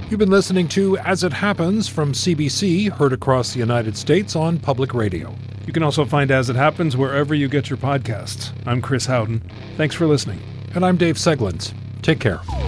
You've been listening to As It Happens from CBC, heard across the United States on public radio. You can also find As It Happens wherever you get your podcasts. I'm Chris Howden. Thanks for listening. And I'm Dave Seglins. Take care.